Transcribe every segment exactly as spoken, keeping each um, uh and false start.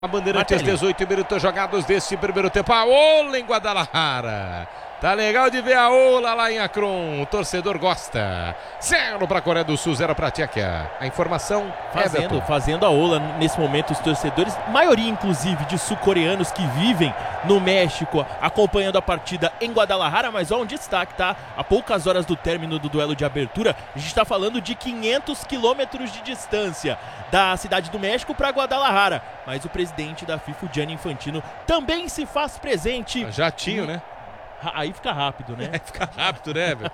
A Bandeirantes, dezoito minutos jogados deste primeiro tempo. A Ola em Guadalajara. Tá legal de ver a Ola lá em Akron. O torcedor gosta. Zero para a Coreia do Sul, zero para a Tchequia. A informação fazendo, é fazendo a Ola nesse momento, os torcedores, maioria inclusive de sul-coreanos que vivem no México, acompanhando a partida em Guadalajara. Mas ó, um destaque, tá? A poucas horas do término do duelo de abertura, a gente tá falando de quinhentos quilômetros de distância da cidade do México para Guadalajara. Mas o presidente da FIFA, Gianni Infantino, também se faz presente. Jatinho, né? Aí fica rápido, né? É, fica rápido, né, Everton?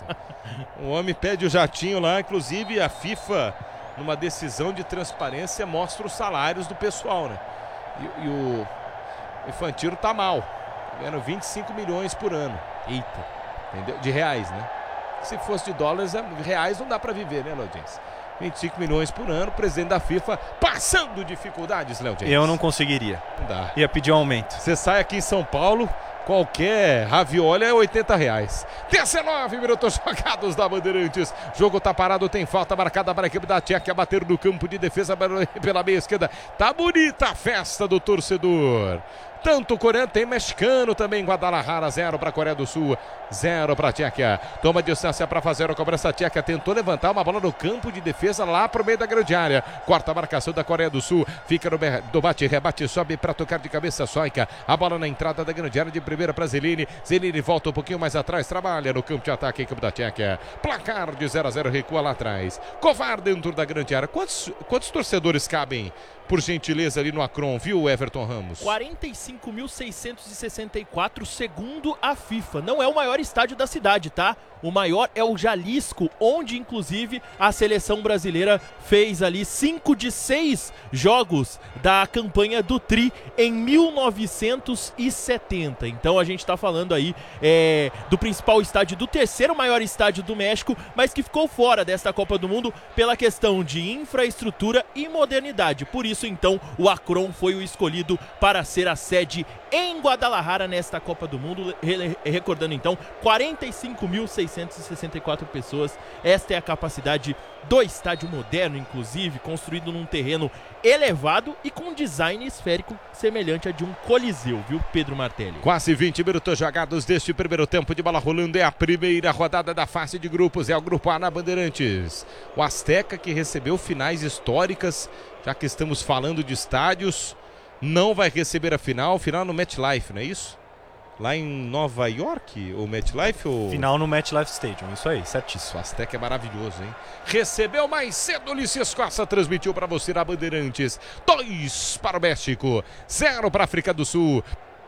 O homem pede o jatinho lá, inclusive a FIFA, numa decisão de transparência, mostra os salários do pessoal, né? E, e o Infantino tá mal, tá ganhando vinte e cinco milhões por ano. Eita. Entendeu? De reais, né? Se fosse de dólares, reais não dá pra viver, né, Léo James? vinte e cinco milhões por ano, presidente da FIFA passando dificuldades, Léo James. Eu não conseguiria. Não dá. Ia pedir um aumento. Você sai aqui em São Paulo, qualquer ravioli é oitenta reais. dezenove minutos jogados da Bandeirantes. Jogo tá parado, tem falta marcada para a equipe da Tchequia. Bater no campo de defesa pela meia esquerda. Tá bonita a festa do torcedor. Tanto coreano, tem mexicano também. Guadalajara, zero para a Coreia do Sul, zero para a Tchequia. Toma distância para fazer a cobrança. A Tchequia tentou levantar uma bola no campo de defesa lá para o meio da grande área. Quarta marcação da Coreia do Sul. Fica no, no bate, rebate, sobe para tocar de cabeça. Soica. A bola na entrada da grande área de primeira para Zeline. Zeline volta um pouquinho mais atrás. Trabalha no campo de ataque a equipe da Tchequia. Placar de zero a zero, recua lá atrás. Covar dentro da grande área. Quantos, quantos torcedores cabem, por gentileza, ali no Akron, viu, Everton Ramos? quarenta e cinco mil seiscentos e sessenta e quatro, segundo a FIFA. Não é o maior estádio da cidade, tá? O maior é o Jalisco, onde inclusive a seleção brasileira fez ali cinco de seis jogos da campanha do Tri em mil novecentos e setenta. Então a gente tá falando aí é, do principal estádio, do terceiro maior estádio do México, mas que ficou fora desta Copa do Mundo pela questão de infraestrutura e modernidade. Por isso, então, o Akron foi o escolhido para ser a sede em Guadalajara nesta Copa do Mundo. Recordando então, quarenta e cinco mil seiscentos e sessenta e quatro pessoas. Esta é a capacidade do estádio moderno, inclusive, construído num terreno elevado e com design esférico semelhante a de um coliseu, viu, Pedro Martelli? Quase vinte minutos jogados deste primeiro tempo de bola rolando. É a primeira rodada da fase de grupos. É o Grupo A na Bandeirantes. O Azteca, que recebeu finais históricas, já que estamos falando de estádios, não vai receber a final. Final no MetLife, não é isso? Lá em Nova York, ou MetLife? Ou... Final no MetLife Stadium, isso aí, certíssimo. O Azteca é maravilhoso, hein? Recebeu mais cedo, Ulisses Costa transmitiu para você na Bandeirantes. Dois para o México, zero para a África do Sul.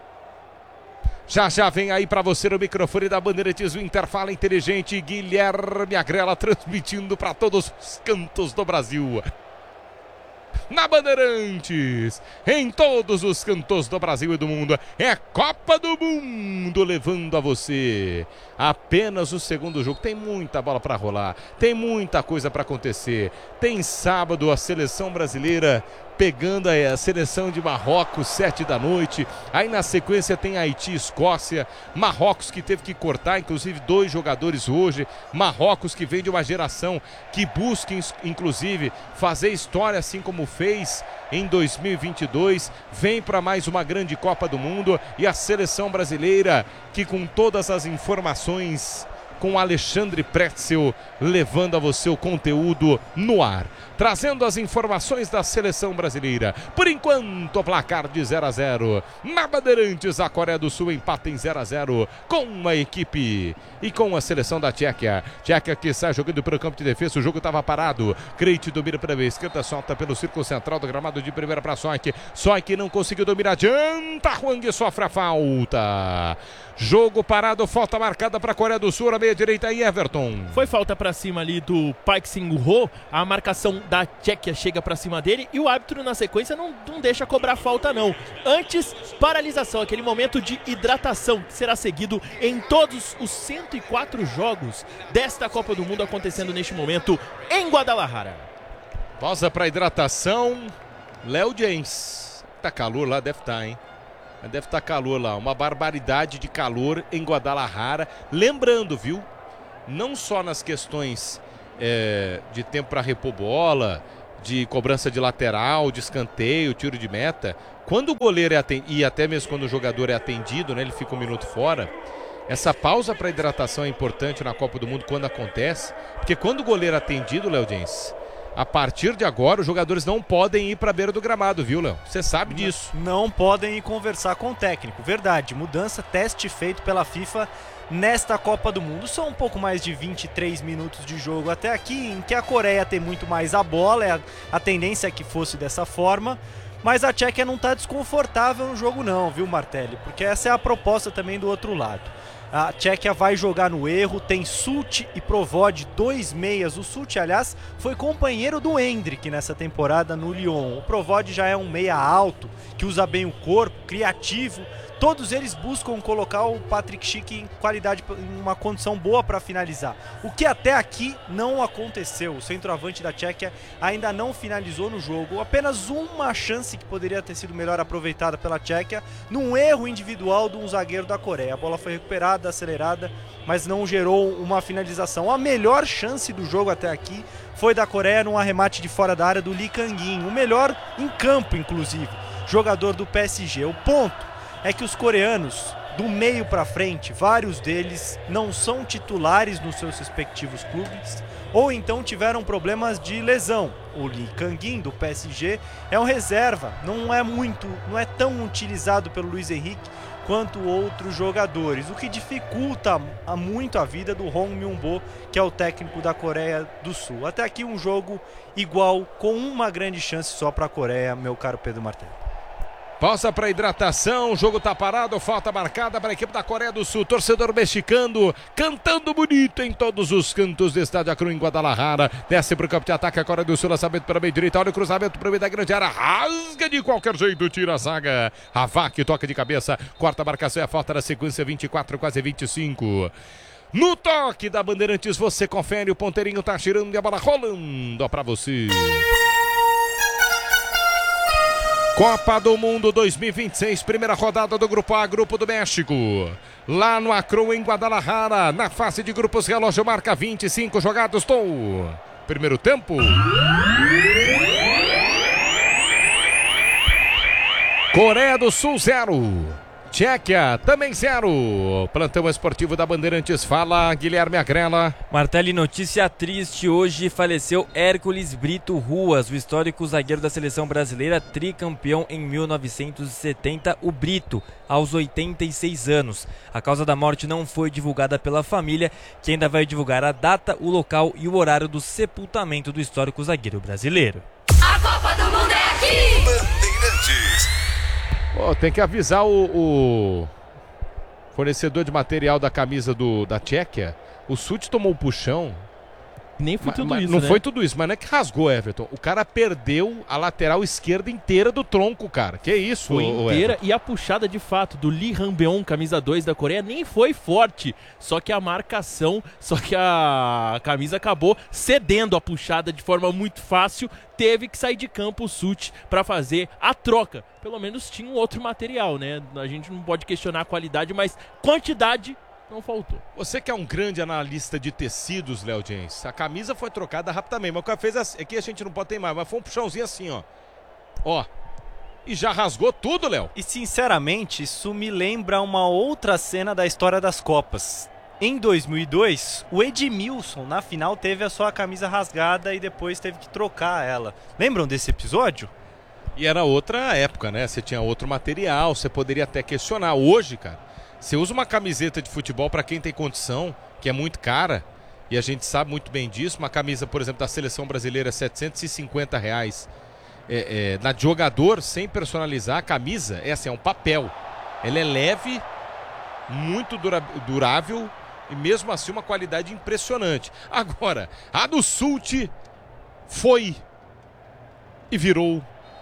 Já já vem aí para você no microfone da Bandeirantes o Interfala Inteligente, Guilherme Agrela, transmitindo para todos os cantos do Brasil. Na Bandeirantes, em todos os cantos do Brasil e do mundo, é a Copa do Mundo levando a você apenas o segundo jogo. Tem muita bola para rolar, tem muita coisa para acontecer. Tem sábado a seleção brasileira pegando a seleção de Marrocos, sete da noite. Aí na sequência tem Haiti e Escócia. Marrocos que teve que cortar, inclusive, dois jogadores hoje. Marrocos que vem de uma geração que busca, inclusive, fazer história, assim como fez em dois mil e vinte e dois. Vem para mais uma grande Copa do Mundo. E a seleção brasileira que, com todas as informações, com Alexandre Pretzel, levando a você o conteúdo no ar, trazendo as informações da seleção brasileira. Por enquanto, placar de zero a zero. Na Bandeirantes, a Coreia do Sul empata em zero a zero com a equipe e com a seleção da Tchequia. Tchequia que sai jogando pelo campo de defesa, o jogo estava parado. Creit domina pela meia esquerda, solta pelo círculo central do gramado de primeira para Soik. Soik não conseguiu dominar, adianta, Hwang sofre a falta. Jogo parado, falta marcada para a Coreia do Sul, a meia direita aí, Everton. Foi falta para cima ali do Park Sing-ho, a marcação da Tchequia chega para cima dele e o árbitro na sequência não, não deixa cobrar falta não. Antes, paralisação, aquele momento de hidratação que será seguido em todos os cento e quatro jogos desta Copa do Mundo acontecendo neste momento em Guadalajara. Pausa para hidratação, Léo James. Tá calor lá, deve estar, tá, hein? Deve estar calor lá, uma barbaridade de calor em Guadalajara. Lembrando, viu? Não só nas questões é, de tempo para repor bola, de cobrança de lateral, de escanteio, tiro de meta, quando o goleiro é atendido, e até mesmo quando o jogador é atendido, né, ele fica um minuto fora, essa pausa para hidratação é importante na Copa do Mundo quando acontece, porque quando o goleiro é atendido, Léo Jens, a partir de agora os jogadores não podem ir para a beira do gramado, viu, Léo? Você sabe disso. Não, não podem ir conversar com o técnico, verdade, mudança, teste feito pela FIFA nesta Copa do Mundo. São um pouco mais de vinte e três minutos de jogo até aqui, em que a Coreia tem muito mais a bola, a, a tendência é que fosse dessa forma, mas a Tchequia não está desconfortável no jogo não, viu, Martelli? Porque essa é a proposta também do outro lado. A Tchequia vai jogar no erro, tem Such e Provod, dois meias. O Such, aliás, foi companheiro do Endrick nessa temporada no Lyon. O Provod já é um meia alto, que usa bem o corpo, criativo. Todos eles buscam colocar o Patrick Schick em qualidade, em uma condição boa para finalizar. O que até aqui não aconteceu. O centroavante da Tchequia ainda não finalizou no jogo. Apenas uma chance que poderia ter sido melhor aproveitada pela Tchequia, num erro individual de um zagueiro da Coreia. A bola foi recuperada, acelerada, mas não gerou uma finalização. A melhor chance do jogo até aqui foi da Coreia num arremate de fora da área do Lee Kang-in. O melhor em campo, inclusive, jogador do P S G. O ponto é que os coreanos, do meio para frente, vários deles não são titulares nos seus respectivos clubes ou então tiveram problemas de lesão. O Lee Kang-in do P S G é um reserva, não é muito, não é tão utilizado pelo Luiz Henrique quanto outros jogadores, o que dificulta muito a vida do Hong Myung-bo, que é o técnico da Coreia do Sul. Até aqui um jogo igual, com uma grande chance só para a Coreia, meu caro Pedro Martelli. Pausa para hidratação, o jogo tá parado, falta marcada para a equipe da Coreia do Sul. Torcedor mexicano cantando bonito em todos os cantos do estádio Acru em Guadalajara. Desce para o campo de ataque a Coreia do Sul, lançamento para a meia direita, olha o cruzamento para o meio da grande área, rasga de qualquer jeito, tira a zaga. Havak toca de cabeça, corta a marcação e a falta na sequência, vinte e quatro, quase vinte e cinco. No toque da Bandeirantes você confere, o ponteirinho tá girando e a bola rolando para você. Copa do Mundo dois mil e vinte e seis, primeira rodada do Grupo A, Grupo do México. Lá no Acru, em Guadalajara, na fase de grupos, relógio marca vinte e cinco jogados. Tô. Primeiro tempo. Coreia do Sul, zero. Tchequia, também zero. Plantão esportivo da Bandeirantes, fala Guilherme Agrela. Martelli, notícia triste, hoje faleceu Hércules Brito Ruas, o histórico zagueiro da seleção brasileira, tricampeão em mil novecentos e setenta, o Brito, aos oitenta e seis anos. A causa da morte não foi divulgada pela família, que ainda vai divulgar a data, o local e o horário do sepultamento do histórico zagueiro brasileiro. A Copa do Mundo é aqui! Bandeirantes. Oh, tem que avisar o, o fornecedor de material da camisa do, da Tchequia. O Such tomou um puxão. Nem foi mas, tudo mas isso, Não né? foi tudo isso, mas não é que rasgou, Everton. O cara perdeu a lateral esquerda inteira do tronco, cara. Que isso, Foi o, inteira Everton. e a puxada de fato do Lee Han-beon, camisa dois da Coreia, nem foi forte. Só que a marcação, só que a camisa acabou cedendo a puxada de forma muito fácil. Teve que sair de campo o Such para fazer a troca. Pelo menos tinha um outro material, né? A gente não pode questionar a qualidade, mas quantidade não faltou. Você que é um grande analista de tecidos, Léo Jens, a camisa foi trocada rapidamente, mas o cara fez assim, aqui a gente não pode ter mais, mas foi um puxãozinho assim, ó. Ó. E já rasgou tudo, Léo. E sinceramente, isso me lembra uma outra cena da história das Copas. Em dois mil e dois, o Edmilson, na final, teve a sua camisa rasgada e depois teve que trocar ela. Lembram desse episódio? E era outra época, né? Você tinha outro material, você poderia até questionar. Hoje, cara, você usa uma camiseta de futebol para quem tem condição, que é muito cara, e a gente sabe muito bem disso. Uma camisa, por exemplo, da seleção brasileira, setecentos e cinquenta reais. É, é, na de jogador, sem personalizar, a camisa é assim, é um papel. Ela é leve, muito dura, durável e mesmo assim uma qualidade impressionante. Agora, a do Such foi e virou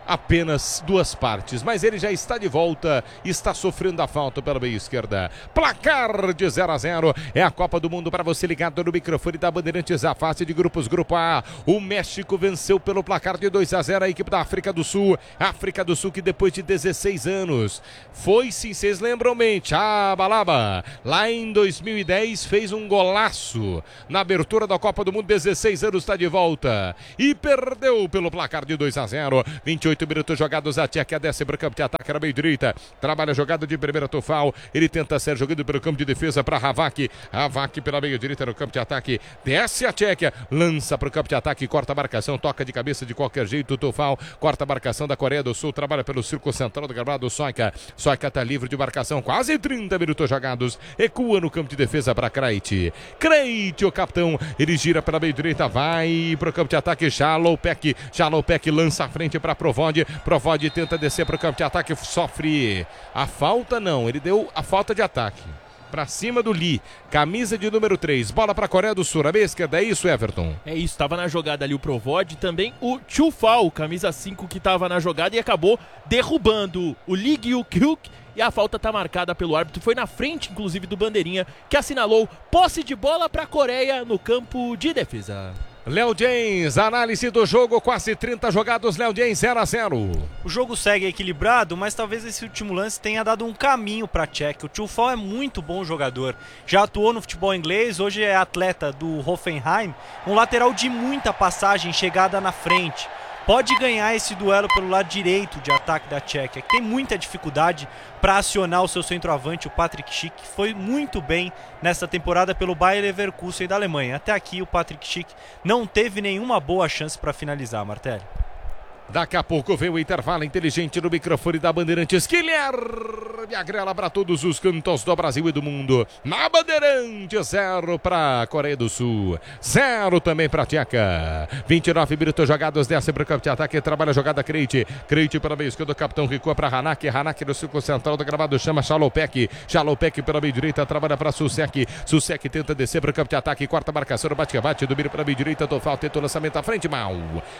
apenas duas partes, mas ele já está de volta, está sofrendo a falta pela meia esquerda. Placar de zero a zero, é a Copa do Mundo para você ligado no microfone da Bandeirantes, a fase de grupos, grupo A. O México venceu pelo placar de dois a zero a equipe da África do Sul. África do Sul que depois de dezesseis anos foi, sim, vocês lembram bem, Tchabalaba, lá em dois mil e dez fez um golaço na abertura da Copa do Mundo, dezesseis anos, está de volta e perdeu pelo placar de dois a zero. vinte e oito minutos jogados, a Tchequia desce para o campo de ataque na meia direita, trabalha a jogada de primeira Tufal, ele tenta ser jogado pelo campo de defesa para Havak, Havak pela meia direita no campo de ataque, desce a Tchequia, lança para o campo de ataque, corta a marcação, toca de cabeça de qualquer jeito, Tufal, corta a marcação da Coreia do Sul, trabalha pelo círculo central do gramado, Soika, Soika está livre de marcação, quase trinta minutos jogados, recua no campo de defesa para Krejci, Krejci, o capitão, ele gira pela meia direita, vai para o campo de ataque, Jalopek, Jalopek lança a frente para Provod, Provod tenta descer para o campo de ataque, sofre a falta, não, ele deu a falta de ataque para cima do Lee, camisa de número três, bola para a Coreia do Sul, a meia esquerda, é isso, Everton? É isso, estava na jogada ali o Provod, também o Tufal, camisa cinco, que estava na jogada e acabou derrubando o Lee Gyuk-hyuk, e a falta está marcada pelo árbitro, foi na frente inclusive do bandeirinha, que assinalou posse de bola para a Coreia no campo de defesa. Léo James, análise do jogo, quase trinta jogados, Léo James, zero a zero. O jogo segue equilibrado, mas talvez esse último lance tenha dado um caminho para a Tchequia. O Tufal é muito bom jogador, já atuou no futebol inglês, hoje é atleta do Hoffenheim, um lateral de muita passagem, chegada na frente. Pode ganhar esse duelo pelo lado direito de ataque da Tchequia, que tem muita dificuldade para acionar o seu centroavante, o Patrick Schick, que foi muito bem nessa temporada pelo Bayer Leverkusen da Alemanha. Até aqui o Patrick Schick não teve nenhuma boa chance para finalizar, Martelli. Daqui a pouco vem o intervalo inteligente no microfone da Bandeirantes. Guilherme Agrela para todos os cantos do Brasil e do mundo. Na Bandeirantes, zero para a Coreia do Sul, zero também para a Tcheca. vinte e nove minutos jogados, desce para o campo de ataque, trabalha a jogada Krejci. Krejci para meio esquerdo, o capitão recua para Hanak. Hanak no círculo central do gramado, chama Jalopek. Jalopek pela meio direita, trabalha para Susek. Susek tenta descer para o campo de ataque, quarta marcação, bate-bate, domina para a meio direita, Tofal tenta o lançamento à frente, mal.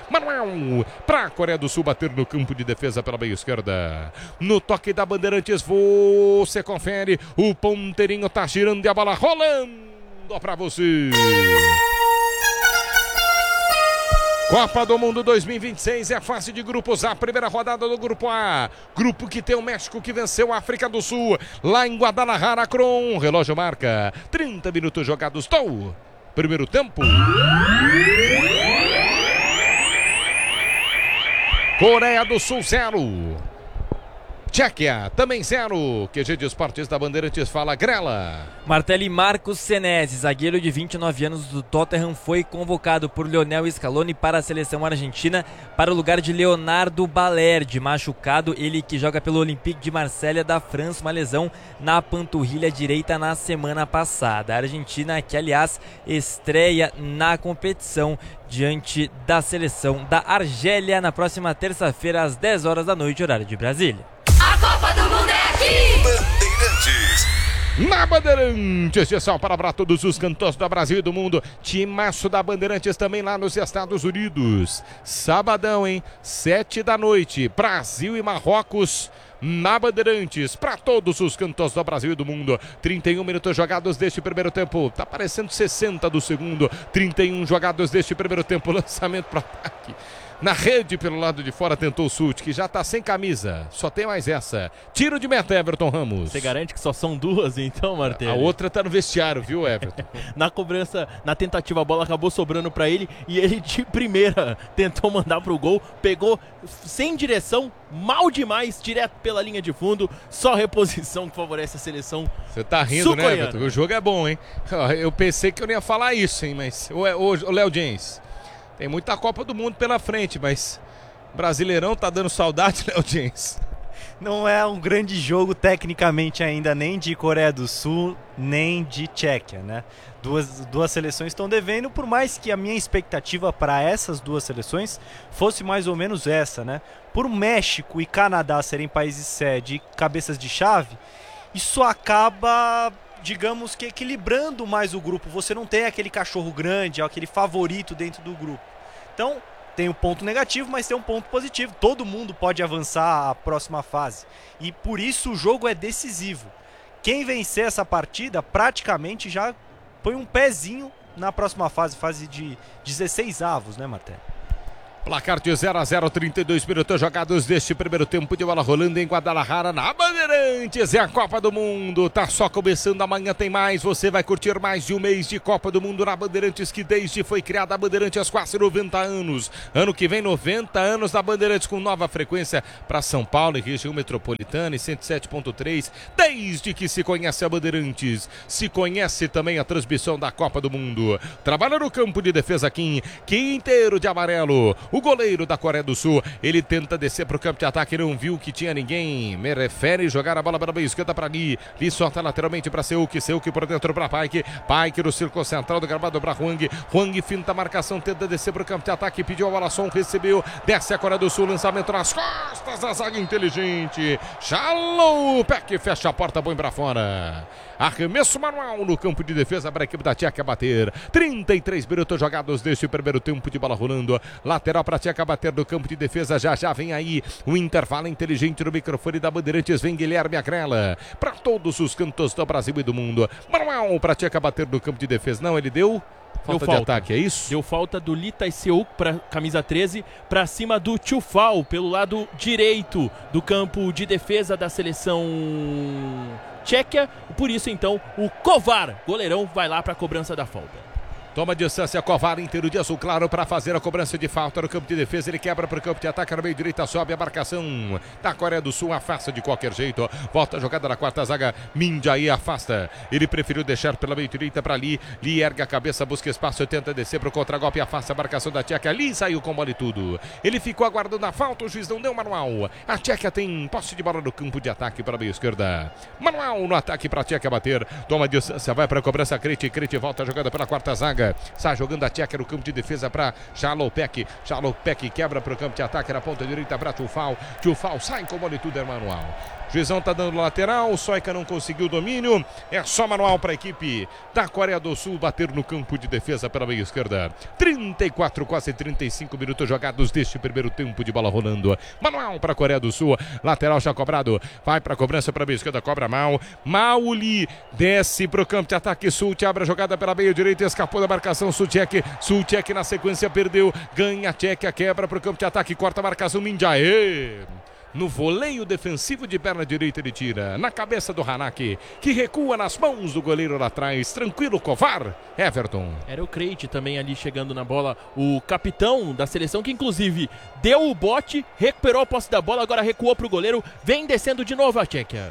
Manuel para Coreia do Sul bater no campo de defesa pela meia esquerda. No toque da Bandeirantes, você confere. O ponteirinho tá girando e a bola rolando pra você. Copa do Mundo dois mil e vinte e seis é fase de grupos, a primeira rodada do grupo A. Grupo que tem o México, que venceu a África do Sul lá em Guadalajara. Cron, relógio marca trinta minutos jogados. Tô. Primeiro tempo. Coreia do Sul, zero. Tchequia, também zero. Q G de Esportes da Bandeirantes, fala Grela. Martelli, Marcos Senesi, zagueiro de vinte e nove anos do Tottenham, foi convocado por Lionel Scaloni para a seleção argentina para o lugar de Leonardo Balerdi, machucado, ele que joga pelo Olympique de Marselha da França, uma lesão na panturrilha direita na semana passada. A Argentina, que aliás estreia na competição diante da seleção da Argélia na próxima terça-feira às dez horas da noite, horário de Brasília. A Copa do Mundo é aqui! Bandeirantes. Na Bandeirantes, de São Paulo para todos os cantos do Brasil e do mundo. Timaço da Bandeirantes também lá nos Estados Unidos. Sabadão, hein? Sete da noite, Brasil e Marrocos. Na Bandeirantes, para todos os cantos do Brasil e do mundo. trinta e um minutos jogados deste primeiro tempo. Tá parecendo sessenta do segundo. trinta e um jogados deste primeiro tempo. Lançamento para ataque. Na rede pelo lado de fora tentou o Sult, que já tá sem camisa. Só tem mais essa. Tiro de meta, Everton Ramos. Você garante que só são duas então, Martelli? A outra tá no vestiário, viu, Everton? Na cobrança, na tentativa, a bola acabou sobrando pra ele e ele de primeira tentou mandar pro gol, pegou sem direção, mal demais, direto pela linha de fundo, só reposição que favorece a seleção. Você tá rindo, né, Everton? O jogo é bom, hein? Eu pensei que eu não ia falar isso, hein, mas o Léo James, tem muita Copa do Mundo pela frente, mas Brasileirão tá dando saudade, Léo James. Não é um grande jogo tecnicamente ainda, nem de Coreia do Sul, nem de Tchequia, né? Duas, duas seleções estão devendo, por mais que a minha expectativa para essas duas seleções fosse mais ou menos essa, né? Por México e Canadá serem países sede e cabeças de chave, isso acaba, digamos que equilibrando mais o grupo. Você não tem aquele cachorro grande, aquele favorito dentro do grupo. Então, tem um ponto negativo, mas tem um ponto positivo. Todo mundo pode avançar à próxima fase. E por isso o jogo é decisivo. Quem vencer essa partida praticamente já põe um pezinho na próxima fase, fase de dezesseis avos, né, Martelo? Placar de zero a zero, trinta e dois minutos jogados deste primeiro tempo de bola rolando em Guadalajara, na Bandeirantes. É a Copa do Mundo, tá só começando, amanhã tem mais. Você vai curtir mais de um mês de Copa do Mundo na Bandeirantes, que desde foi criada a Bandeirantes há quase noventa anos. Ano que vem, noventa anos da Bandeirantes, com nova frequência para São Paulo e região metropolitana e cento e sete ponto três. Desde que se conhece a Bandeirantes, se conhece também a transmissão da Copa do Mundo. Trabalha no campo de defesa Kim, Kim inteiro de amarelo. O goleiro da Coreia do Sul, ele tenta descer para o campo de ataque, não viu que tinha ninguém, me refere jogar a bola pela meia esquerda para Lee, Lee solta lateralmente para Seuk, Seuk por dentro para Paik, Paik no círculo central do gramado para Hwang, Hwang finta a marcação, tenta descer para o campo de ataque, pediu a bola, Son recebeu, desce a Coreia do Sul, lançamento nas costas da zaga inteligente, Shallow, Peck fecha a porta, põe para fora. Arremesso manual no campo de defesa para a equipe da Tcheca bater. trinta e três minutos jogados deste primeiro tempo de bola rolando. Lateral para a Tcheca bater no campo de defesa. Já já vem aí o intervalo inteligente no microfone da Bandeirantes. Vem Guilherme Agrela para todos os cantos do Brasil e do mundo. Manual para a Tcheca bater no campo de defesa. Não, ele deu... Falta, Deu falta de ataque, é isso? Deu falta do Lita Seuk para camisa treze, para cima do Chufal, pelo lado direito do campo de defesa da seleção tcheca. Por isso, então, o Kovar, goleirão, vai lá para a cobrança da falta. Toma distância, Kovar inteiro de azul claro para fazer a cobrança de falta no campo de defesa. Ele quebra para o campo de ataque, no meio direita sobe a marcação da Coreia do Sul, afasta de qualquer jeito. Volta a jogada na quarta zaga, Minjaí afasta. Ele preferiu deixar pela meio direita para Lee. Lee ergue a cabeça, busca espaço, tenta descer para o contragolpe, afasta a marcação da Tcheca. Lee saiu com bola e tudo. Ele ficou aguardando a falta, o juiz não deu manual. A Tcheca tem posse de bola no campo de ataque para a meia esquerda. Manual no ataque para a Tcheca bater. Toma distância, vai para a cobrança, Krejci. Krejci volta a jogada pela quarta zaga. Sai jogando a Tcheca no campo de defesa para Jalopek. Jalopek quebra para o campo de ataque na ponta direita para Tufal. Tufal sai com bola e tudo, é manual. Juizão tá dando lateral, Soika não conseguiu o domínio. É só manual para a equipe da Coreia do Sul bater no campo de defesa pela meia esquerda. trinta e quatro, quase trinta e cinco minutos jogados deste primeiro tempo de bola rolando. Manual para a Coreia do Sul. Lateral já cobrado. Vai para a cobrança para a meia esquerda, cobra mal. Mauli desce para o campo de ataque. Sult abre a jogada pela meia direita, escapou da marcação. Sulchek, Sulchek na sequência perdeu. Ganha a Tcheca, quebra para o campo de ataque, corta a marcação Minjaí. No voleio defensivo de perna direita ele tira. Na cabeça do Hanaki, que recua nas mãos do goleiro lá atrás. Tranquilo, Kovar. Everton. Era o Krejci também ali chegando na bola. O capitão da seleção que inclusive deu o bote, recuperou a posse da bola, agora recuou para o goleiro. Vem descendo de novo a Tchequia.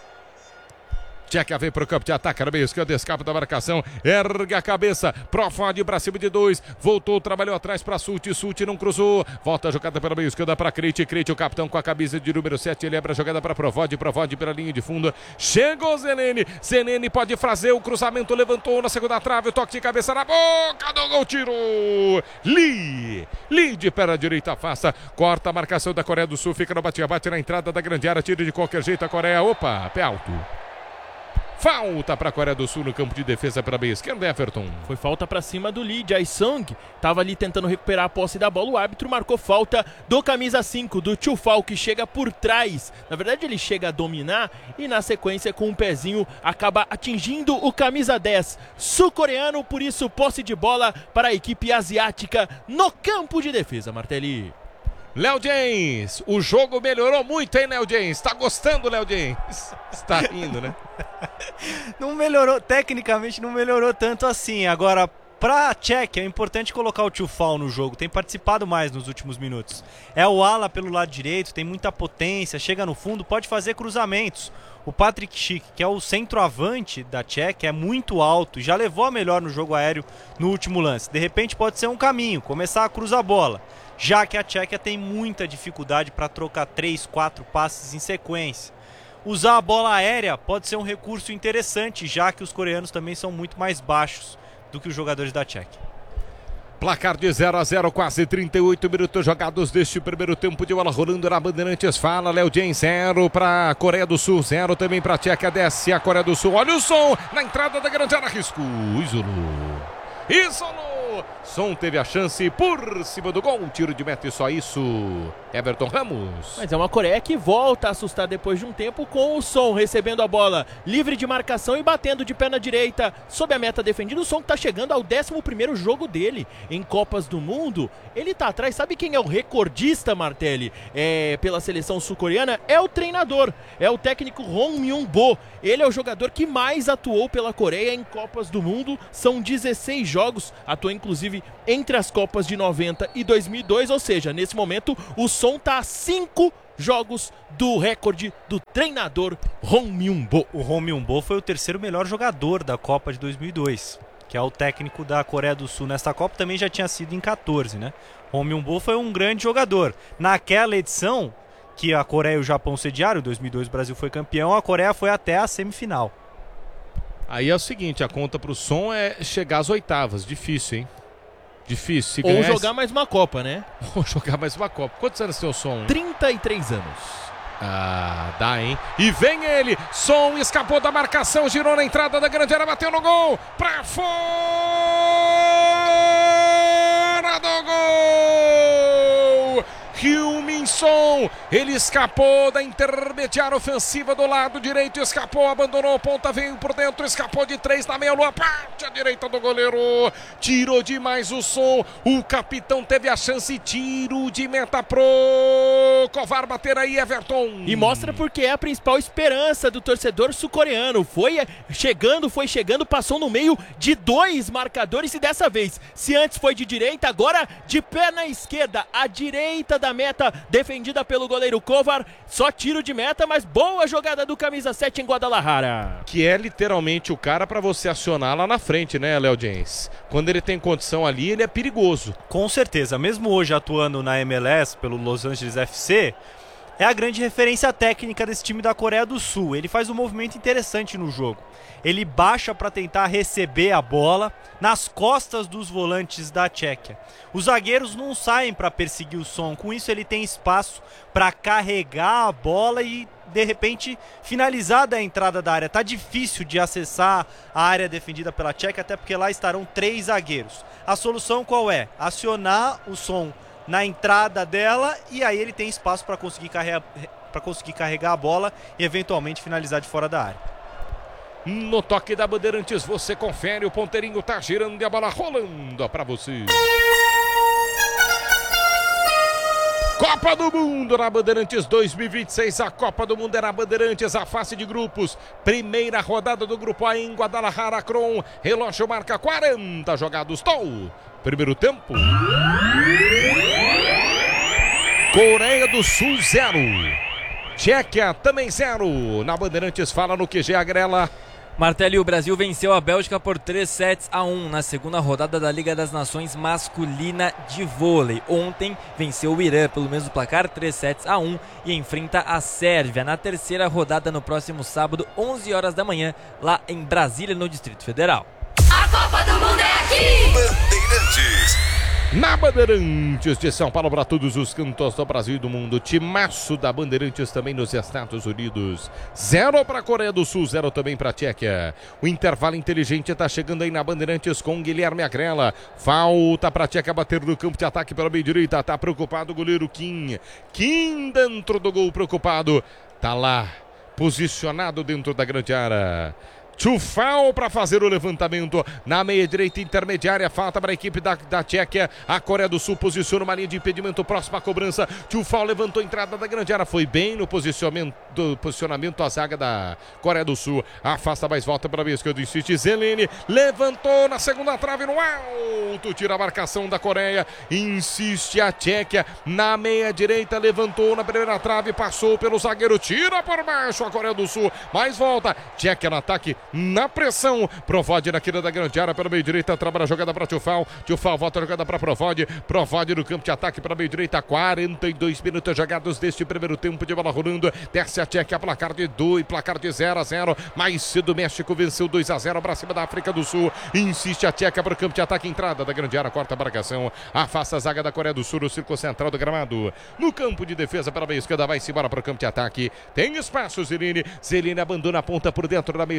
Tcheca vem pro campo de ataque, no meio esquerdo, escapa da marcação, ergue a cabeça, Profond pra cima de dois, voltou, trabalhou atrás pra Sult, Sult não cruzou, volta a jogada pela meio esquerda pra Krejci, Krejci o capitão com a camisa de número sete, ele abre a jogada pra Provod, Provod pela linha de fundo, chegou Zenene, Zenene pode fazer o cruzamento, levantou na segunda trave, o toque de cabeça na boca do gol, tiro, Lee, Lee de perna direita, afasta, corta a marcação da Coreia do Sul, fica no bate-bate na entrada da grande área, tira de qualquer jeito a Coreia, opa, pé alto. Falta para a Coreia do Sul no campo de defesa pela meia esquerda, Everton. Foi falta para cima do Lee. Jae-sung estava ali tentando recuperar a posse da bola. O árbitro marcou falta do camisa cinco, do Chufal, que chega por trás. Na verdade, ele chega a dominar e na sequência, com um pezinho, acaba atingindo o camisa dez sul-coreano. Por isso, posse de bola para a equipe asiática no campo de defesa, Martelli. Léo James, o jogo melhorou muito, hein, Léo James? Tá gostando, Léo James? Está rindo, né? Não melhorou, tecnicamente não melhorou tanto assim. Agora, pra Tchequia é importante colocar o Chufal no jogo, tem participado mais nos últimos minutos. É o ala pelo lado direito, tem muita potência, chega no fundo, pode fazer cruzamentos. O Patrick Schick, que é o centroavante da Tchequia, é muito alto, já levou a melhor no jogo aéreo no último lance. De repente pode ser um caminho, começar a cruzar a bola, já que a Tchequia tem muita dificuldade para trocar três, quatro passes em sequência. Usar a bola aérea pode ser um recurso interessante, já que os coreanos também são muito mais baixos do que os jogadores da Tchequia. Placar de zero a zero, quase trinta e oito minutos jogados deste primeiro tempo de bola rolando na Bandeirantes. Fala, Léo James, zero para a Coreia do Sul, zero também para a Tchequia, desce a Coreia do Sul. Olha o som na entrada da grande área, risco, isolou, isolou. Som teve a chance por cima do gol. Tiro de meta e só isso. Everton Ramos. Mas é uma Coreia que volta a assustar depois de um tempo com o Son recebendo a bola livre de marcação e batendo de perna direita sob a meta defendida. O Son que tá chegando ao décimo primeiro jogo dele em Copas do Mundo. Ele tá atrás, sabe quem é o recordista, Martelli? É, pela seleção sul-coreana? É o treinador, é o técnico Hong Myung-bo. Ele é o jogador que mais atuou pela Coreia em Copas do Mundo. São dezesseis jogos, atuou inclusive entre as Copas de noventa e dois mil e dois, ou seja, nesse momento o Son tá a cinco jogos do recorde do treinador Hong Myung-bo. O Hong Myung-bo foi o terceiro melhor jogador da Copa de dois mil e dois, que é o técnico da Coreia do Sul nesta Copa, também já tinha sido em quatorze, né? Hong Myung-bo foi um grande jogador. Naquela edição que a Coreia e o Japão sediaram, em dois mil e dois o Brasil foi campeão, a Coreia foi até a semifinal. Aí é o seguinte, a conta pro Son é chegar às oitavas. Difícil, hein? Difícil. Se Ou ganhar jogar esse... mais uma Copa, né? Ou jogar mais uma Copa. Quantos anos tem o Son? trinta e três anos. Ah, dá, hein? E vem ele. Son escapou da marcação, girou na entrada da grande área, bateu no gol. Pra fora do gol! Heung-min Son, ele escapou da intermediária ofensiva do lado direito, escapou, abandonou a ponta, veio por dentro, escapou de três na meia-lua, parte à direita do goleiro, tirou demais o Son, o capitão teve a chance, tiro de meta pro Kovar bater aí, Everton. E mostra porque é a principal esperança do torcedor sul-coreano, foi chegando, foi chegando, passou no meio de dois marcadores e dessa vez, se antes foi de direita, agora de perna esquerda, a direita da meta, defendida pelo goleiro Kovar, só tiro de meta, mas boa jogada do camisa sete em Guadalajara. Que é literalmente o cara para você acionar lá na frente, né, Léo Jens? Quando ele tem condição ali, ele é perigoso. Com certeza, mesmo hoje atuando na M L S pelo Los Angeles F C, é a grande referência técnica desse time da Coreia do Sul. Ele faz um movimento interessante no jogo. Ele baixa para tentar receber a bola nas costas dos volantes da Tchequia. Os zagueiros não saem para perseguir o Son. Com isso ele tem espaço para carregar a bola e de repente finalizar da entrada da área. Tá difícil de acessar a área defendida pela Tchequia, até porque lá estarão três zagueiros. A solução qual é? Acionar o Son na entrada dela e aí ele tem espaço para conseguir carregar, para conseguir carregar a bola e eventualmente finalizar de fora da área. No toque da Bandeirantes, você confere, o ponteirinho tá girando e a bola rolando para você. Copa do Mundo na Bandeirantes dois mil e vinte e seis, a Copa do Mundo é na Bandeirantes, a fase de grupos, primeira rodada do grupo A em Guadalajara, Cron, relógio marca quarenta jogados, Tou, primeiro tempo. Coreia do Sul zero, Tchequia também zero, na Bandeirantes fala no Q G Agrela. Martelli, o Brasil venceu a Bélgica por três sets a um na segunda rodada da Liga das Nações masculina de vôlei. Ontem venceu o Irã pelo mesmo placar, três sets a um, e enfrenta a Sérvia na terceira rodada no próximo sábado, onze horas da manhã, lá em Brasília, no Distrito Federal. A Copa do Mundo é aqui! Bandeirantes. Na Bandeirantes de São Paulo para todos os cantos do Brasil e do mundo. Timaço da Bandeirantes também nos Estados Unidos. Zero para a Coreia do Sul, zero também para a Tchequia. O intervalo inteligente está chegando aí na Bandeirantes com Guilherme Agrela. Falta para a Tchequia bater no campo de ataque pela meia direita. Tá preocupado o goleiro Kim. Kim dentro do gol, preocupado. Tá lá, posicionado dentro da grande área. Tchufal para fazer o levantamento na meia direita intermediária, falta para a equipe da, da Tchequia. A Coreia do Sul posiciona uma linha de impedimento próxima à cobrança. Tchufal levantou a entrada da grande área, foi bem no posicionamento, do posicionamento a zaga da Coreia do Sul. Afasta mais, volta para a meia esquerda, insiste Zelene, levantou na segunda trave no alto, tira a marcação da Coreia, insiste a Tchequia na meia direita, levantou na primeira trave, passou pelo zagueiro, tira por baixo a Coreia do Sul, mais volta, Tchequia no ataque, na pressão, Provode na quina da grande área pela meio direita, trabalha a jogada para Tchufal, Tchufal volta a jogada para Provode, Provode no campo de ataque para meio direita, quarenta e dois minutos jogados deste primeiro tempo de bola rolando, desce a Tchequia, placar de dois, placar de zero a zero, mais cedo o México venceu dois a zero para cima da África do Sul, insiste a Tchequia para o campo de ataque, entrada da grande área, corta a marcação, afasta a zaga da Coreia do Sul no círculo central do gramado, no campo de defesa pela meia esquerda, vai-se embora para o campo de ataque, tem espaço Zelene, Zelene abandona a ponta por dentro da meia esquerda, por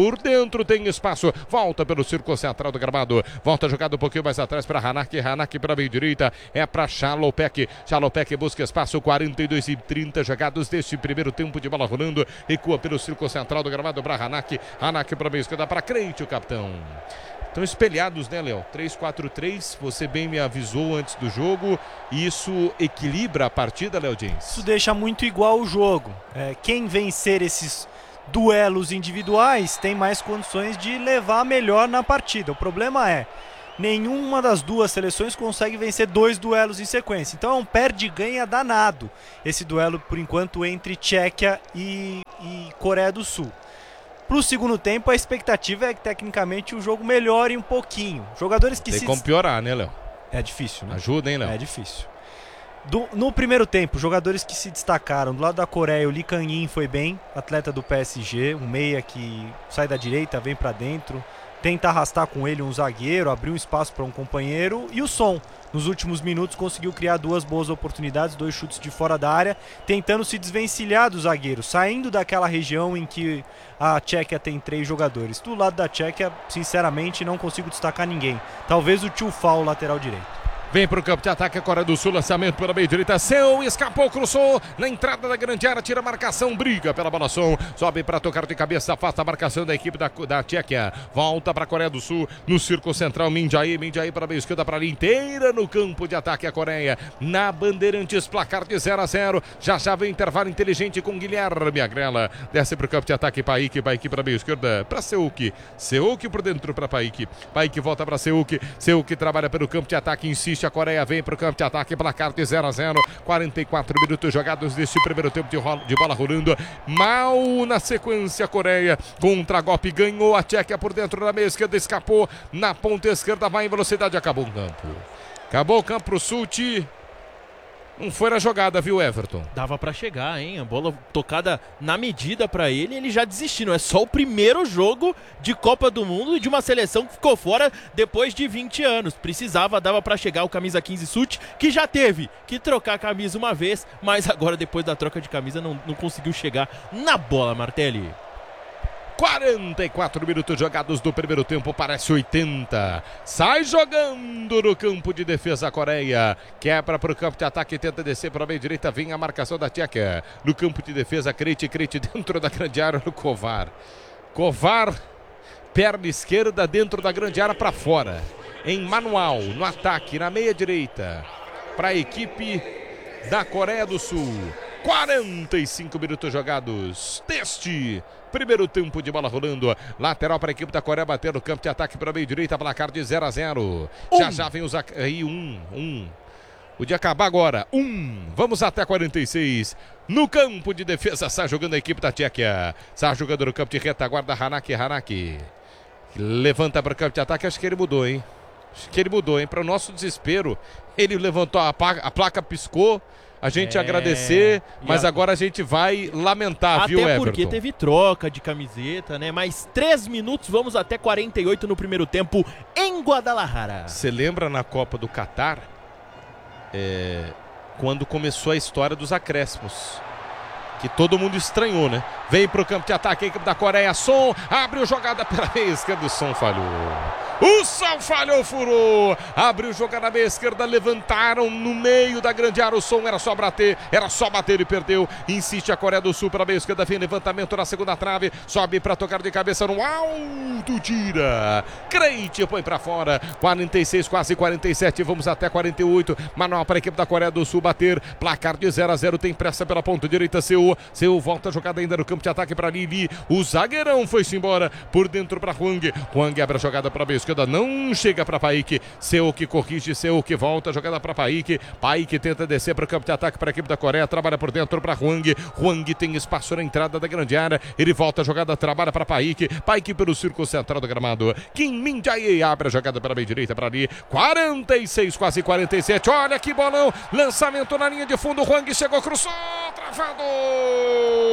por dentro, tem espaço, volta pelo círculo central do gramado, volta jogado um pouquinho mais atrás para Hanak, Hanak para a meia direita, é para Chalopek, Chalopek busca espaço, quarenta e dois e trinta jogados deste primeiro tempo de bola rolando, recua pelo círculo central do gramado para Hanak, Hanak para a meia esquerda, para Crente, o capitão. Estão espelhados, né, Léo? três quatro três, você bem me avisou antes do jogo. Isso equilibra a partida, Léo James? Isso deixa muito igual o jogo. É, quem vencer esses duelos individuais tem mais condições de levar melhor na partida. O problema é, nenhuma das duas seleções consegue vencer dois duelos em sequência. Então é um perde-ganha danado esse duelo, por enquanto, entre Tchequia e, e Coreia do Sul. Para o segundo tempo, a expectativa é que tecnicamente o jogo melhore um pouquinho. Jogadores que Tem se... como piorar, né, Léo? É difícil, né? Ajuda, hein, Léo? É difícil. Do, no primeiro tempo, jogadores que se destacaram. Do lado da Coreia, o Lee Kang-in foi bem, atleta do P S G, um meia que sai da direita, vem para dentro, tenta arrastar com ele um zagueiro, abrir um espaço para um companheiro. E o Son, nos últimos minutos, conseguiu criar duas boas oportunidades, dois chutes de fora da área, tentando se desvencilhar do zagueiro, saindo daquela região em que a Tchequia tem três jogadores. Do lado da Tchequia, sinceramente, não consigo destacar ninguém. Talvez o Tchufal, o lateral direito. Vem para o campo de ataque a Coreia do Sul, lançamento pela meia direita, Seu, escapou, cruzou, na entrada da grande área, tira a marcação, briga pela bola, Som, sobe para tocar de cabeça, afasta a marcação da equipe da, da Tchequia, volta para a Coreia do Sul, no círculo central, Minjaí, Minjaí para a meia esquerda, para ali inteira no campo de ataque a Coreia, na Bandeirantes, placar de zero a zero, já já vem intervalo inteligente com Guilherme Agrela, desce para o campo de ataque, Paik, Paik para a meia esquerda, para Seuk, Seuk por dentro para Paik, Paik volta para Seuk, Seuk trabalha pelo campo de ataque, insiste, a Coreia vem para o campo de ataque, placar de zero a zero, quarenta e quatro minutos jogados neste primeiro tempo de, rola, de bola rolando, mal na sequência a Coreia, contra golpe, ganhou a Tchequia por dentro da meia esquerda, escapou na ponta esquerda, vai em velocidade, acabou o campo, acabou o campo pro Sulti. Não foi na jogada, viu, Everton? Dava pra chegar, hein? A bola tocada na medida pra ele, ele já desistiu. É só o primeiro jogo de Copa do Mundo de uma seleção que ficou fora depois de vinte anos. Precisava, dava pra chegar o camisa quinze Sult, que já teve que trocar a camisa uma vez, mas agora depois da troca de camisa não, não conseguiu chegar na bola, Martelli. quarenta e quatro minutos jogados do primeiro tempo, parece oitenta. Sai jogando no campo de defesa a Coreia. Quebra para o campo de ataque, tenta descer para a meia direita. Vem a marcação da Tchequia. No campo de defesa, Crete, Crete dentro da grande área no Kovar. Kovar, perna esquerda dentro da grande área para fora. Em manual, no ataque, na meia direita. Para a equipe da Coreia do Sul. quarenta e cinco minutos jogados deste primeiro tempo de bola rolando. Lateral para a equipe da Coreia bater no campo de ataque para a meia direita, placar de zero a zero. Um. Já já vem os aí um, um. Podia acabar agora. Um. Vamos até quarenta e seis. No campo de defesa, sai jogando a equipe da Tchequia. Sai jogando no campo de retaguarda, Hanak, Hanak. Levanta para o campo de ataque, acho que ele mudou, hein? Acho que ele mudou, hein? Para o nosso desespero, ele levantou a placa, a placa piscou. A gente é... agradecer, mas a... agora a gente vai lamentar, até viu, Everton? Até porque teve troca de camiseta, né? Mais três minutos, vamos até quarenta e oito no primeiro tempo em Guadalajara. Você lembra na Copa do Catar, é, quando começou a história dos acréscimos? Que todo mundo estranhou, né? Vem pro campo de ataque a equipe da Coreia, Som, abriu jogada pela meia esquerda, o Som falhou. O Som falhou, furou. Abriu jogada na meia esquerda, levantaram no meio da grande área. O Som era só bater, era só bater e perdeu. Insiste a Coreia do Sul para a meia esquerda, vem levantamento na segunda trave, sobe para tocar de cabeça no alto, tira. Crente põe para fora. quarenta e seis, quase quarenta e sete, vamos até quarenta e oito. Manual para a equipe da Coreia do Sul bater. Placar de zero a zero, tem pressa pela ponta direita, Seu. Seu volta a jogada ainda no campo de ataque para Lili. O zagueirão foi-se embora por dentro para Hwang. Hwang abre a jogada para a meia esquerda, não chega para Paik. Seu que corrige, Seu que volta a jogada para Paik. Paik tenta descer para o campo de ataque para a equipe da Coreia, trabalha por dentro para Hwang. Hwang tem espaço na entrada da grande área. Ele volta a jogada, trabalha para Paik. Paik pelo círculo central do gramado. Kim Min-jae abre a jogada para a meia direita para ali. quarenta e seis, quase quarenta e sete. Olha que bolão. Lançamento na linha de fundo. Hwang chegou, cruzou, travado.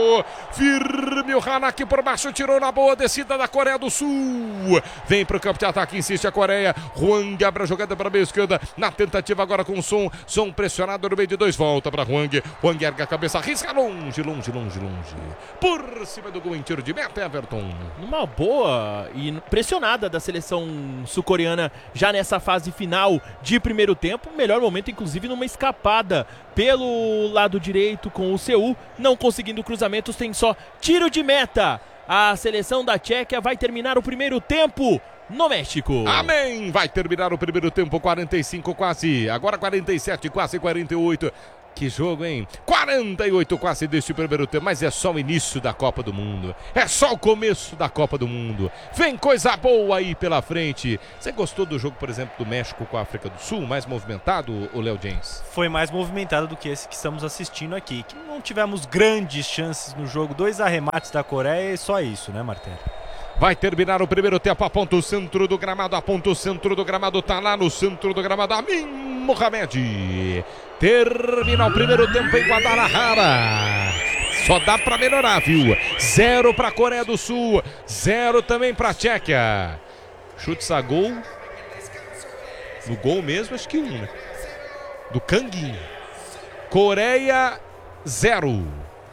Firme o Hanak por baixo, tirou na boa descida da Coreia do Sul. Vem para o campo de ataque ataque, insiste a Coreia. Hwang abre a jogada para a meia esquerda. Na tentativa agora com o Son. Son pressionado no meio de dois. Volta para Hwang. Hwang erga a cabeça, arrisca longe, longe, longe, longe. Por cima do gol em tiro de meta, Everton. Uma boa e pressionada da seleção sul-coreana já nessa fase final de primeiro tempo. Melhor momento, inclusive, numa escapada pelo lado direito com o Seul. Não conseguindo cruzamentos, tem só tiro de meta. A seleção da Tchequia vai terminar o primeiro tempo no México. Amém! Vai terminar o primeiro tempo, quarenta e cinco quase. Agora quarenta e sete, quase quarenta e oito. Que jogo, hein? quarenta e oito quase deste primeiro tempo, mas é só o início da Copa do Mundo. É só o começo da Copa do Mundo. Vem coisa boa aí pela frente. Você gostou do jogo, por exemplo, do México com a África do Sul? Mais movimentado, o Léo James? Foi mais movimentado do que esse que estamos assistindo aqui. Que não tivemos grandes chances no jogo. Dois arremates da Coreia e só isso, né, Martelo? Vai terminar o primeiro tempo, aponta o centro do gramado, aponta o centro do gramado, tá lá no centro do gramado, Amin Mohamed. Termina o primeiro tempo em Guadalajara. Só dá pra melhorar, viu? Zero pra Coreia do Sul, zero também pra Tchequia. Chutes a gol. No gol mesmo, acho que um, né? Do Canguinho. Coreia, zero.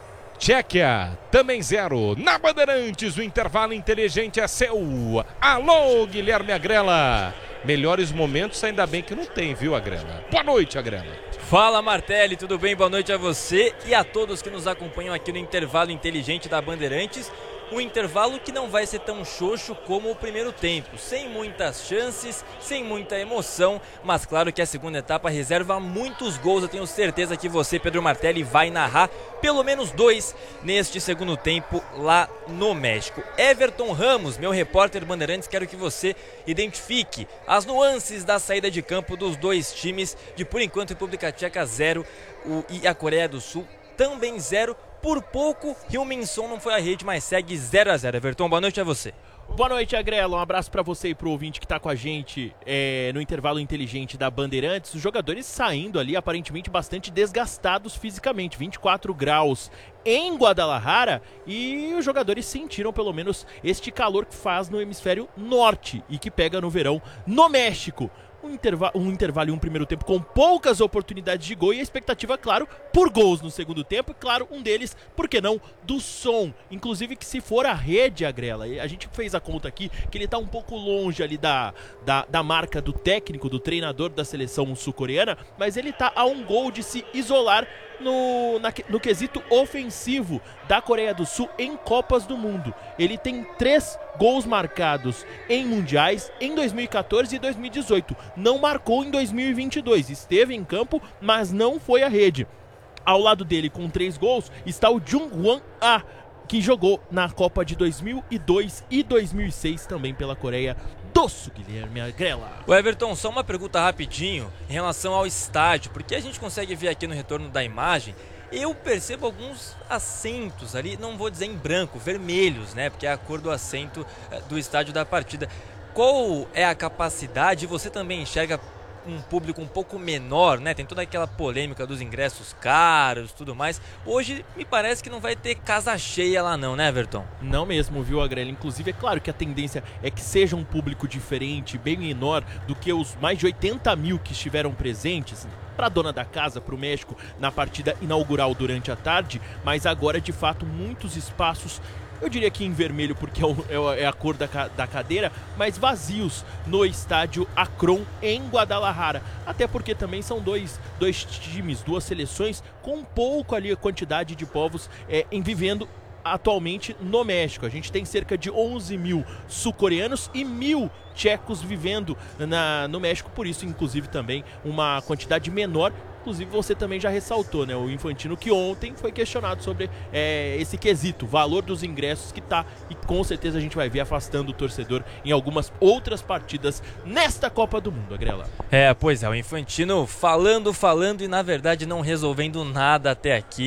Tchequia, também zero. Na Bandeirantes, o intervalo inteligente é seu. Alô, Guilherme Agrela. Melhores momentos, ainda bem que não tem, viu, Agrela? Boa noite, Agrela. Fala, Martelli, tudo bem? Boa noite a você e a todos que nos acompanham aqui no intervalo inteligente da Bandeirantes. Um intervalo que não vai ser tão xoxo como o primeiro tempo, sem muitas chances, sem muita emoção, mas claro que a segunda etapa reserva muitos gols. Eu tenho certeza que você, Pedro Martelli, vai narrar pelo menos dois neste segundo tempo lá no México. Everton Ramos, meu repórter Bandeirantes, quero que você identifique as nuances da saída de campo dos dois times, de por enquanto República Tcheca zero o, e a Coreia do Sul também zero. Por pouco, Heung-min Son não foi à rede, mas segue zero a zero. Everton, boa noite a você. Boa noite, Agrela. Um abraço para você e pro ouvinte que está com a gente é, no intervalo inteligente da Bandeirantes. Os jogadores saindo ali, aparentemente bastante desgastados fisicamente. vinte e quatro graus em Guadalajara e os jogadores sentiram pelo menos este calor que faz no hemisfério norte e que pega no verão no México. Um, interva um intervalo e um primeiro tempo com poucas oportunidades de gol e a expectativa, claro, por gols no segundo tempo. E claro, um deles, por que não, do Son. Inclusive que se for a rede, Agrela, a gente fez a conta aqui, que ele tá um pouco longe ali da, da, da marca do técnico, do treinador da seleção sul-coreana, mas ele tá a um gol de se isolar no, na, no quesito ofensivo da Coreia do Sul em Copas do Mundo. Ele tem três gols marcados em mundiais em dois mil e quatorze e dois mil e dezoito. Não marcou em dois mil e vinte e dois. Esteve em campo, mas não foi à rede. Ao lado dele, com três gols, está o Jung-Hwan Ah, que jogou na Copa de dois mil e dois e dois mil e seis também pela Coreia do Sul, Guilherme Agrela. O Everton, só uma pergunta rapidinho em relação ao estádio, porque a gente consegue ver aqui no retorno da imagem. Eu percebo alguns assentos ali, não vou dizer em branco, vermelhos, né? Porque é a cor do assento do estádio da partida. Qual é a capacidade? Você também enxerga um público um pouco menor, né? Tem toda aquela polêmica dos ingressos caros, tudo mais. Hoje me parece que não vai ter casa cheia lá não, né, Everton? Não mesmo, viu, Agrela? Inclusive, é claro que a tendência é que seja um público diferente, bem menor do que os mais de oitenta mil que estiveram presentes para a dona da casa, para o México, na partida inaugural durante a tarde, mas agora, de fato, muitos espaços, eu diria que em vermelho porque é a cor da, da cadeira, mas vazios no estádio Akron em Guadalajara. Até porque também são dois, dois times, duas seleções com pouco ali a quantidade de povos é, em vivendo atualmente no México. A gente tem cerca de onze mil sul-coreanos e mil tchecos vivendo na, no México, por isso inclusive também uma quantidade menor. Inclusive você também já ressaltou, né, o Infantino, que ontem foi questionado sobre é, esse quesito, valor dos ingressos que tá, e com certeza a gente vai ver afastando o torcedor em algumas outras partidas nesta Copa do Mundo, Agrela. É, pois é, o Infantino falando, falando e na verdade não resolvendo nada até aqui.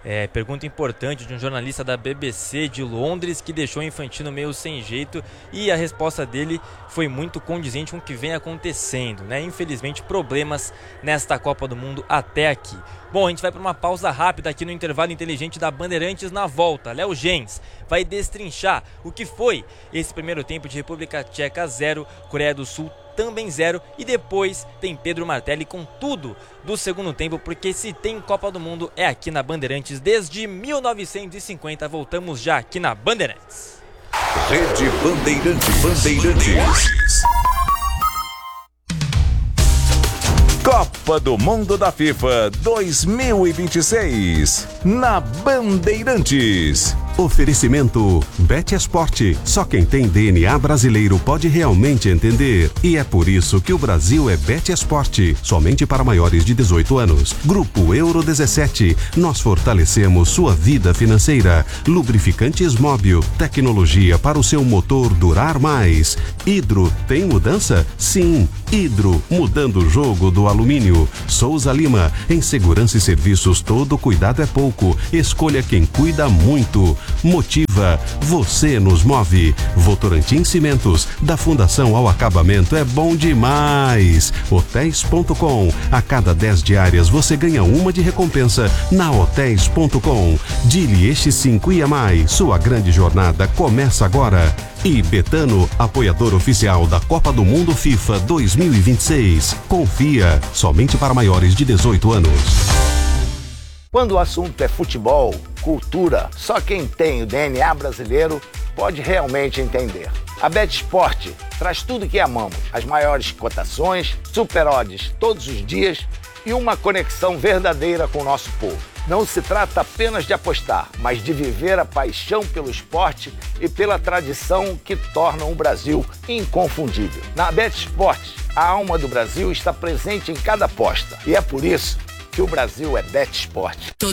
É, pergunta importante de um jornalista da B B C de Londres que deixou o Infantino meio sem jeito e a resposta dele foi muito condizente com o que vem acontecendo, né? Infelizmente, problemas nesta Copa do Mundo até aqui. Bom, a gente vai para uma pausa rápida aqui no intervalo inteligente da Bandeirantes. Na volta, Léo Gens vai destrinchar o que foi esse primeiro tempo de República Tcheca zero, Coreia do Sul também zero, e depois tem Pedro Martelli com tudo do segundo tempo, porque se tem Copa do Mundo é aqui na Bandeirantes desde mil novecentos e cinquenta. Voltamos já aqui na Bandeirantes. Rede Bandeirantes. Bandeirantes. Copa do Mundo da FIFA dois mil e vinte e seis na Bandeirantes. Oferecimento BetEsport. Só quem tem D N A brasileiro pode realmente entender. E é por isso que o Brasil é BetEsport. Somente para maiores de dezoito anos. Grupo Euro dezessete. Nós fortalecemos sua vida financeira. Lubrificantes Móbil. Tecnologia para o seu motor durar mais. Hidro. Tem mudança? Sim. Hidro. Mudando o jogo do alumínio. Souza Lima. Em segurança e serviços, todo cuidado é pouco. Escolha quem cuida muito. Motiva, você nos move. Votorantim Cimentos, da fundação ao acabamento é bom demais. Hotéis ponto com, a cada dez diárias você ganha uma de recompensa na Hotéis ponto com. Dili Este cinco I A Mais, sua grande jornada começa agora. E Betano, apoiador oficial da Copa do Mundo FIFA dois mil e vinte e seis. Confia, somente para maiores de dezoito anos. Quando o assunto é futebol, cultura, só quem tem o D N A brasileiro pode realmente entender. A BetEsport traz tudo que amamos, as maiores cotações, super odds todos os dias e uma conexão verdadeira com o nosso povo. Não se trata apenas de apostar, mas de viver a paixão pelo esporte e pela tradição que tornam o Brasil inconfundível. Na BetEsport, a alma do Brasil está presente em cada aposta e é por isso que o Brasil é BetEsport.